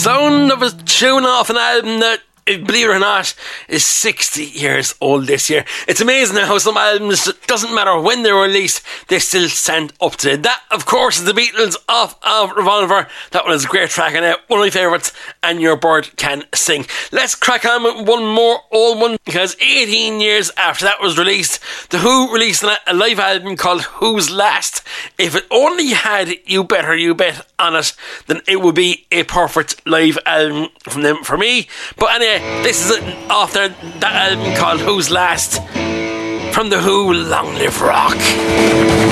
sound of a tune off an album that, believe it or not, is 60 years old this year. It's amazing how some albums, doesn't matter when they're released, they still stand up to it. That, of course, is the Beatles off of Revolver. That one is a great track and one of my favourites, and Your Bird Can Sing. Let's crack on with one more old one, because 18 years after that was released, The Who released a live album called Who's Last. If it only had You Better You Bet on it, then it would be a perfect live album from them for me. But anyway, this is off that album called Who's Last from The Who. Long live rock.